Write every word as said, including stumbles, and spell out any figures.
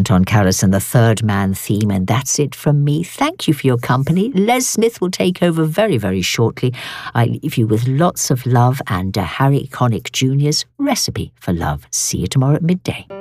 Anton Karas and the Third Man theme, and that's it from me. Thank you for your company. Les Smith will take over very, very shortly. I leave you with lots of love and uh, Harry Connick Junior's Recipe for Love. See you tomorrow at midday.